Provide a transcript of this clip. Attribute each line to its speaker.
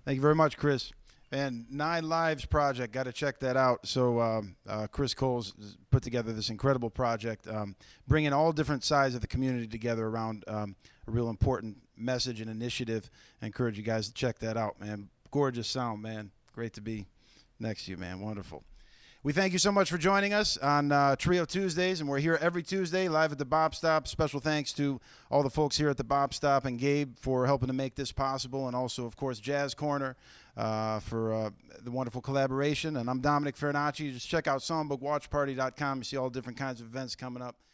Speaker 1: Thank you very much, Chris. And Nine Lives Project, got to check that out. So Chris Cole's put together this incredible project, bringing all different sides of the community together around a real important message and initiative. I encourage you guys to check that out, man. Gorgeous sound, man. Great to be next to you, man. Wonderful. We thank you so much for joining us on Trio Tuesdays, and we're here every Tuesday live at the Bop Stop. Special thanks to all the folks here at the Bop Stop and Gabe for helping to make this possible, and also, of course, Jazz Corner for the wonderful collaboration. And I'm Dominic Farinacci. Just check out songbookwatchparty.com. You see all different kinds of events coming up.